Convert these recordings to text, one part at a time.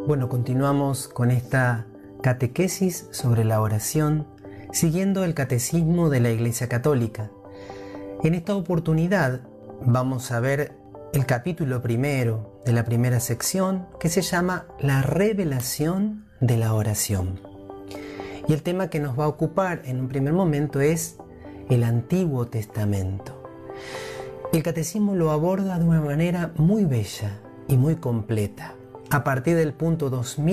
Bueno, continuamos con esta catequesis sobre la oración, siguiendo el catecismo de la Iglesia Católica. En esta oportunidad vamos a ver el capítulo primero de la primera sección, que se llama La revelación de la oración. Y el tema que nos va a ocupar en un primer momento es el Antiguo Testamento. El catecismo lo aborda de una manera muy bella y muy completa, a partir del punto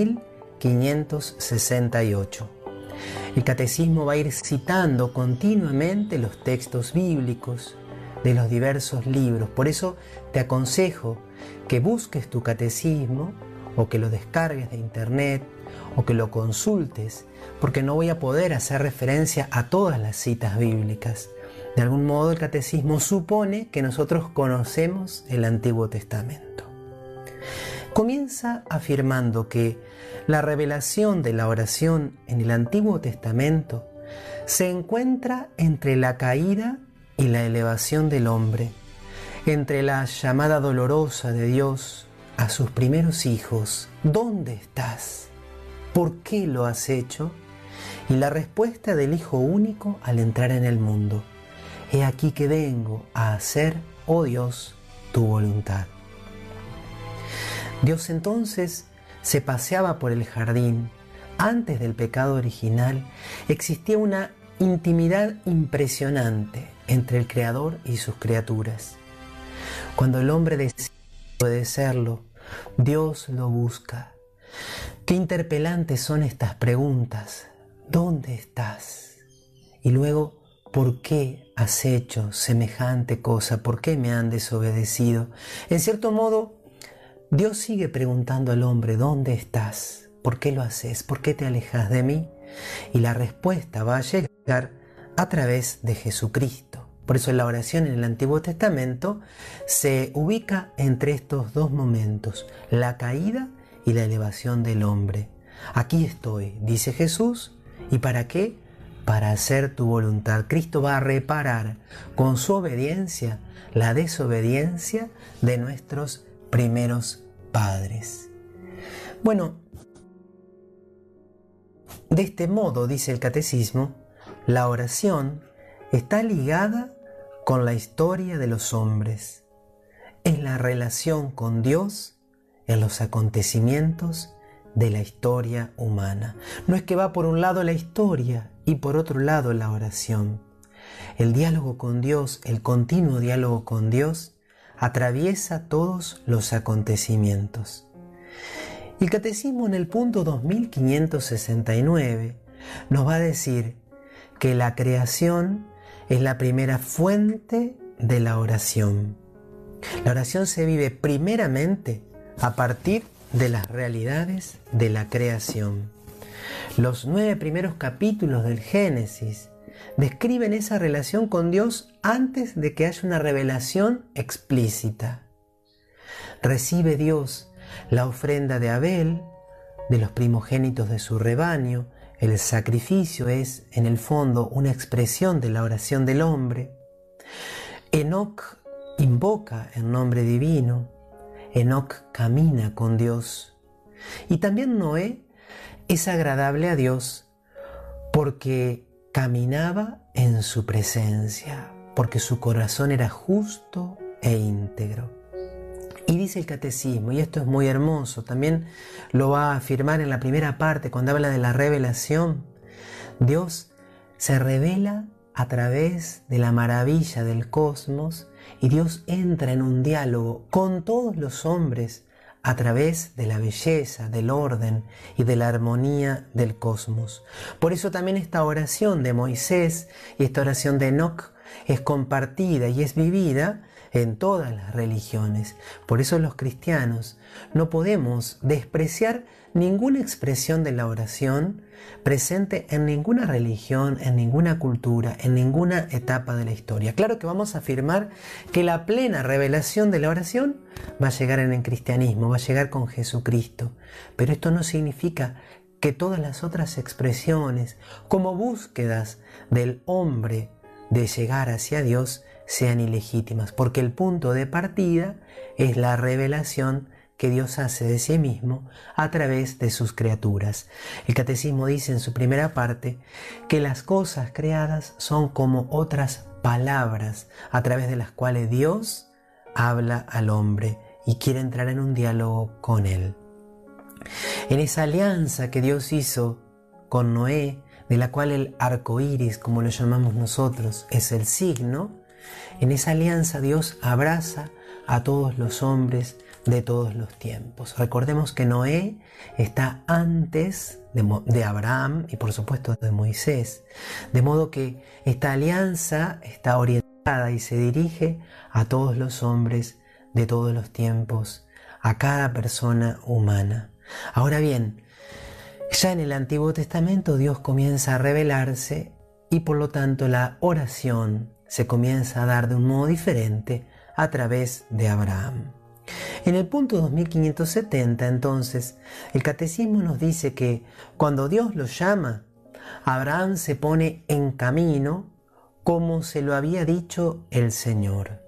2568. El catecismo va a ir citando continuamente los textos bíblicos de los diversos libros. Por eso te aconsejo que busques tu catecismo o que lo descargues de internet o que lo consultes, porque no voy a poder hacer referencia a todas las citas bíblicas. De algún modo el catecismo supone que nosotros conocemos el Antiguo Testamento. Comienza afirmando que la revelación de la oración en el Antiguo Testamento se encuentra entre la caída y la elevación del hombre, entre la llamada dolorosa de Dios a sus primeros hijos: ¿dónde estás? ¿Por qué lo has hecho? Y la respuesta del Hijo único al entrar en el mundo: he aquí que vengo a hacer, oh Dios, tu voluntad. Dios entonces se paseaba por el jardín. Antes del pecado original existía una intimidad impresionante entre el Creador y sus criaturas. Cuando el hombre decide obedecerlo, Dios lo busca. Qué interpelantes son estas preguntas. ¿Dónde estás? Y luego, ¿por qué has hecho semejante cosa? ¿Por qué me han desobedecido? En cierto modo, Dios sigue preguntando al hombre: ¿dónde estás? ¿Por qué lo haces? ¿Por qué te alejas de mí? Y la respuesta va a llegar a través de Jesucristo. Por eso la oración en el Antiguo Testamento se ubica entre estos dos momentos: la caída y la elevación del hombre. Aquí estoy, dice Jesús. ¿Y para qué? Para hacer tu voluntad. Cristo va a reparar con su obediencia la desobediencia de nuestros primeros padres. Bueno, de este modo, dice el catecismo, la oración está ligada con la historia de los hombres. Es la relación con Dios en los acontecimientos de la historia humana. No es que va por un lado la historia y por otro lado la oración. El diálogo con Dios, el continuo diálogo con Dios, atraviesa todos los acontecimientos. El catecismo en el punto 2569 nos va a decir que la creación es la primera fuente de la oración. La oración se vive primeramente a partir de las realidades de la creación. Los 9 primeros capítulos del Génesis describen esa relación con Dios antes de que haya una revelación explícita. Recibe Dios la ofrenda de Abel, de los primogénitos de su rebaño. El sacrificio es, en el fondo, una expresión de la oración del hombre. Enoc invoca el nombre divino. Enoc camina con Dios. Y también Noé es agradable a Dios porque caminaba en su presencia, porque su corazón era justo e íntegro. Y dice el catecismo, y esto es muy hermoso, también lo va a afirmar en la primera parte cuando habla de la revelación: Dios se revela a través de la maravilla del cosmos y Dios entra en un diálogo con todos los hombres a través de la belleza, del orden y de la armonía del cosmos. Por eso también esta oración de Moisés y esta oración de Enoc es compartida y es vivida en todas las religiones. Por eso los cristianos no podemos despreciar ninguna expresión de la oración presente en ninguna religión, en ninguna cultura, en ninguna etapa de la historia. Claro que vamos a afirmar que la plena revelación de la oración va a llegar en el cristianismo, va a llegar con Jesucristo. Pero esto no significa que todas las otras expresiones, como búsquedas del hombre de llegar hacia Dios, sean ilegítimas, porque el punto de partida es la revelación que Dios hace de sí mismo a través de sus criaturas. El Catecismo dice en su primera parte que las cosas creadas son como otras palabras a través de las cuales Dios habla al hombre y quiere entrar en un diálogo con él. En esa alianza que Dios hizo con Noé, de la cual el arco iris, como lo llamamos nosotros, es el signo, en esa alianza Dios abraza a todos los hombres de todos los tiempos. Recordemos que Noé está antes de Abraham y por supuesto de Moisés, de modo que esta alianza está orientada y se dirige a todos los hombres de todos los tiempos, a cada persona humana. Ahora bien, ya en el Antiguo Testamento Dios comienza a revelarse y por lo tanto la oración se comienza a dar de un modo diferente a través de Abraham. En el punto 2570, entonces, el Catecismo nos dice que cuando Dios lo llama, Abraham se pone en camino como se lo había dicho el Señor.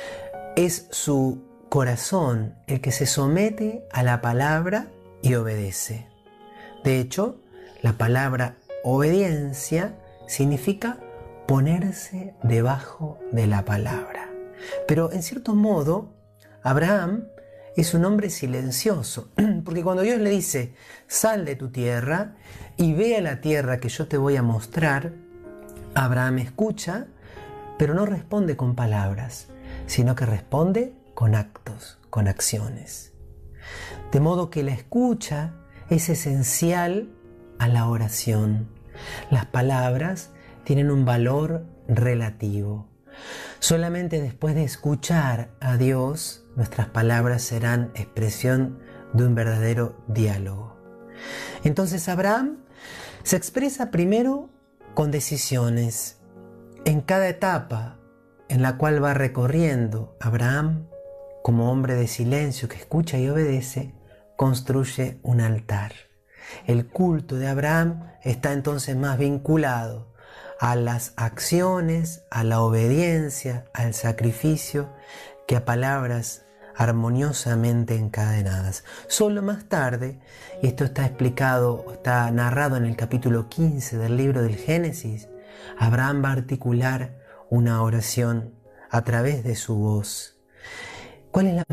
Es su corazón el que se somete a la palabra y obedece. De hecho, la palabra obediencia significa ponerse debajo de la palabra. Pero en cierto modo, Abraham es un hombre silencioso, porque cuando Dios le dice, sal de tu tierra y ve a la tierra que yo te voy a mostrar, Abraham escucha, pero no responde con palabras, sino que responde con actos, con acciones. De modo que la escucha es esencial a la oración. Las palabras tienen un valor relativo. Solamente después de escuchar a Dios, nuestras palabras serán expresión de un verdadero diálogo. Entonces Abraham se expresa primero con decisiones. En cada etapa en la cual va recorriendo Abraham, como hombre de silencio que escucha y obedece, construye un altar. El culto de Abraham está entonces más vinculado a las acciones, a la obediencia, al sacrificio, que a palabras armoniosamente encadenadas. Solo más tarde, y esto está explicado, está narrado en el capítulo 15 del libro del Génesis, Abraham va a articular una oración a través de su voz. ¿Cuál es la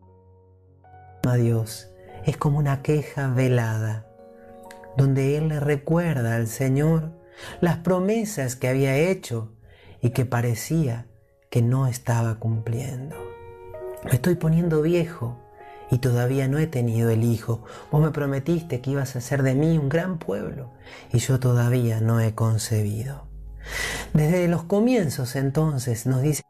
a Dios? Es como una queja velada, donde él le recuerda al Señor las promesas que había hecho y que parecía que no estaba cumpliendo. Me estoy poniendo viejo y todavía no he tenido el hijo. Vos me prometiste que ibas a hacer de mí un gran pueblo y yo todavía no he concebido. Desde los comienzos entonces nos dice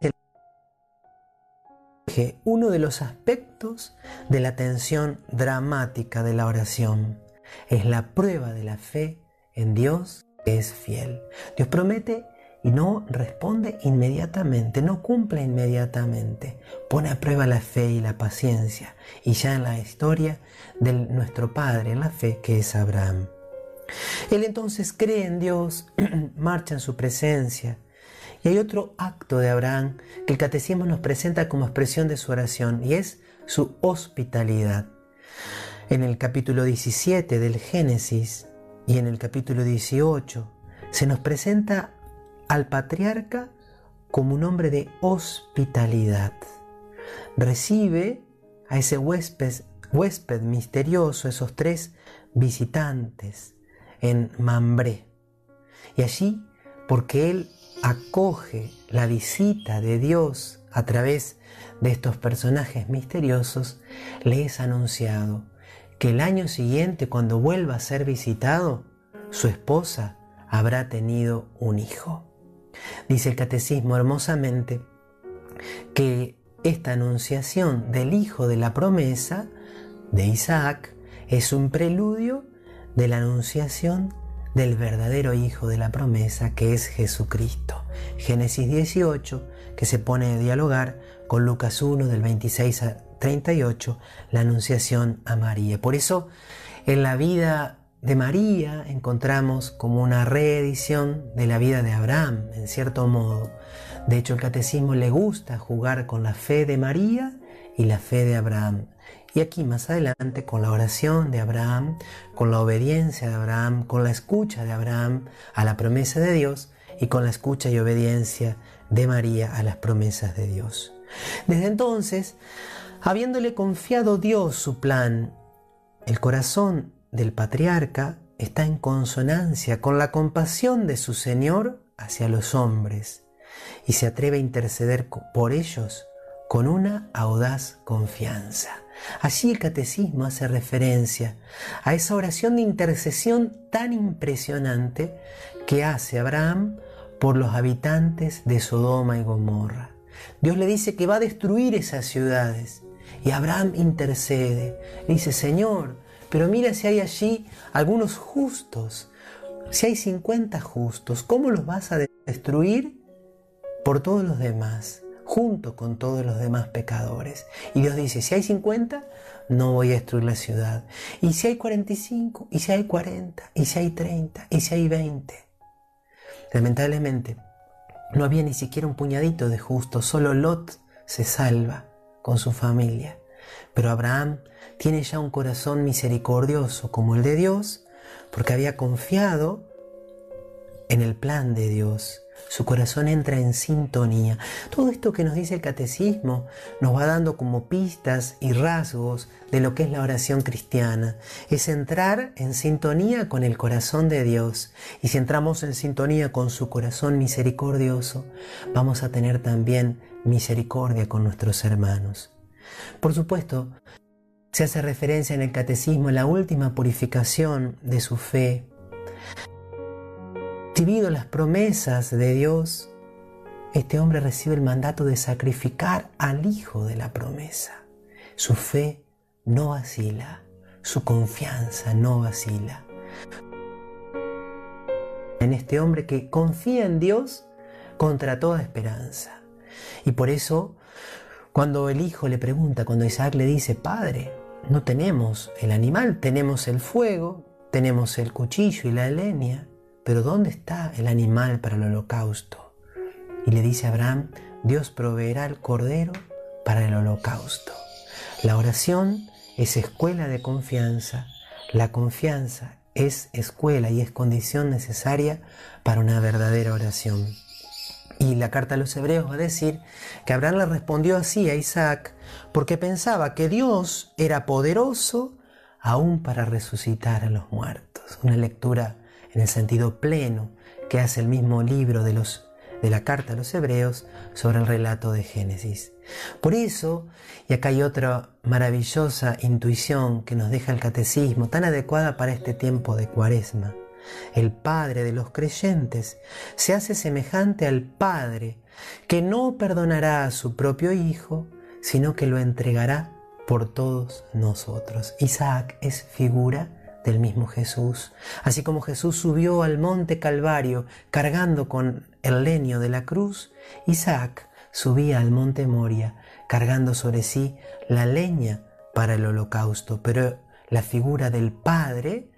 que uno de los aspectos de la tensión dramática de la oración es la prueba de la fe en Dios que es fiel. Dios promete y no responde inmediatamente, no cumple inmediatamente. Pone a prueba la fe y la paciencia. Y ya en la historia de nuestro padre en la fe, que es Abraham. Él entonces cree en Dios, marcha en su presencia. Y hay otro acto de Abraham que el Catecismo nos presenta como expresión de su oración, y es su hospitalidad. En el capítulo 17 del Génesis y en el capítulo 18 se nos presenta al patriarca como un hombre de hospitalidad. Recibe a ese huésped misterioso, esos 3 visitantes en Mambré. Y allí, porque él acoge la visita de Dios a través de estos personajes misteriosos, le es anunciado que el año siguiente, cuando vuelva a ser visitado, su esposa habrá tenido un hijo. Dice el Catecismo hermosamente que esta anunciación del hijo de la promesa de Isaac es un preludio de la anunciación del verdadero hijo de la promesa, que es Jesucristo. Génesis 18, que se pone a dialogar con Lucas 1 del 26 a 38, la anunciación a María. Por eso en la vida de María encontramos como una reedición de la vida de Abraham, en cierto modo. De hecho, el Catecismo le gusta jugar con la fe de María y la fe de Abraham. Y aquí más adelante, con la oración de Abraham, con la obediencia de Abraham, con la escucha de Abraham a la promesa de Dios y con la escucha y obediencia de María a las promesas de Dios. Desde entonces, habiéndole confiado Dios su plan, el corazón del patriarca está en consonancia con la compasión de su Señor hacia los hombres y se atreve a interceder por ellos con una audaz confianza. Así el catecismo hace referencia a esa oración de intercesión tan impresionante que hace Abraham por los habitantes de Sodoma y Gomorra. Dios le dice que va a destruir esas ciudades y Abraham intercede. Le dice: Señor, pero mira si hay allí algunos justos, si hay 50 justos, ¿cómo los vas a destruir por todos los demás, junto con todos los demás pecadores? Y Dios dice: si hay 50, no voy a destruir la ciudad. Y si hay 45, y si hay 40, y si hay 30, y si hay 20. Lamentablemente, no había ni siquiera un puñadito de justos, solo Lot se salva con su familia. Pero Abraham tiene ya un corazón misericordioso como el de Dios, porque había confiado en el plan de Dios. Su corazón entra en sintonía. Todo esto que nos dice el catecismo nos va dando como pistas y rasgos de lo que es la oración cristiana. Es entrar en sintonía con el corazón de Dios. Y si entramos en sintonía con su corazón misericordioso, vamos a tener también misericordia con nuestros hermanos. Por supuesto, se hace referencia en el catecismo a la última purificación de su fe. Recibido las promesas de Dios, este hombre recibe el mandato de sacrificar al hijo de la promesa. Su fe no vacila, su confianza no vacila. En este hombre que confía en Dios contra toda esperanza. Y por eso, cuando el hijo le pregunta, cuando Isaac le dice: Padre, no tenemos el animal, tenemos el fuego, tenemos el cuchillo y la leña, pero ¿dónde está el animal para el holocausto? Y le dice a Abraham: Dios proveerá el cordero para el holocausto. La oración es escuela de confianza. La confianza es escuela y es condición necesaria para una verdadera oración. Y la carta a los Hebreos va a decir que Abraham le respondió así a Isaac porque pensaba que Dios era poderoso aún para resucitar a los muertos. Una lectura en el sentido pleno que hace el mismo libro de la carta a los Hebreos sobre el relato de Génesis. Por eso, y acá hay otra maravillosa intuición que nos deja el catecismo, tan adecuada para este tiempo de Cuaresma, el Padre de los creyentes se hace semejante al Padre que no perdonará a su propio Hijo, sino que lo entregará por todos nosotros. Isaac es figura del mismo Jesús. Así como Jesús subió al monte Calvario cargando con el leño de la cruz, Isaac subía al monte Moria cargando sobre sí la leña para el holocausto. Pero la figura del Padre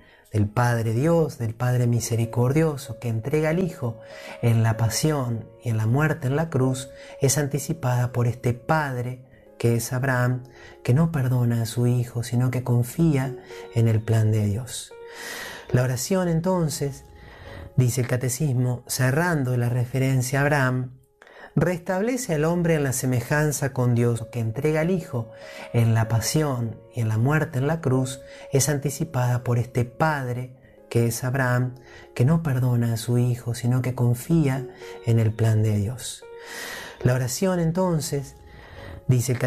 Dios, del Padre misericordioso que entrega al Hijo en la pasión y en la muerte en la cruz, es anticipada por este Padre que es Abraham, que no perdona a su hijo, sino que confía en el plan de Dios. La oración entonces, dice el catecismo, cerrando la referencia a Abraham, restablece al hombre en la semejanza con Dios, que entrega al Hijo en la pasión y en la muerte en la cruz, es anticipada por este Padre que es Abraham, que no perdona a su hijo, sino que confía en el plan de Dios. La oración entonces, dice el